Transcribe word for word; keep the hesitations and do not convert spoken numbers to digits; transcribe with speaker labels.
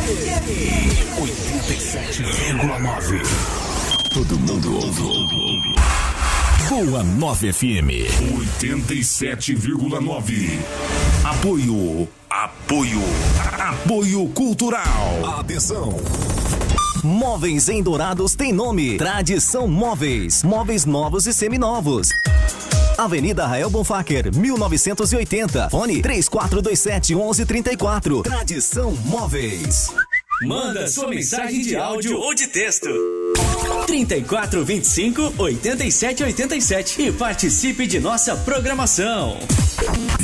Speaker 1: oitenta e sete vírgula nove. Todo mundo ouve. Boa nove F M. oitenta e sete vírgula nove. Apoio. Apoio. Apoio cultural. Atenção. Móveis em Dourados tem nome. Tradição Móveis. Móveis novos e seminovos. Avenida Rael Bonfacker, mil novecentos e oitenta. Fone três quatro dois sete, onze trinta e quatro. Tradição Móveis.
Speaker 2: Manda sua mensagem de áudio ou de texto. trinta e quatro, vinte e cinco, oitenta e sete, oitenta e sete e participe de nossa programação.